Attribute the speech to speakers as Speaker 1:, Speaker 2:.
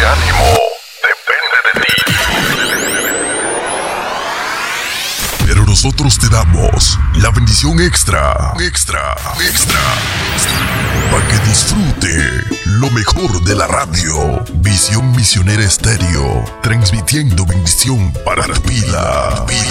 Speaker 1: ánimo depende de ti. Pero nosotros te damos la bendición extra, para que disfrute lo mejor de la radio. Visión Misionera Estéreo, transmitiendo bendición para tu vida.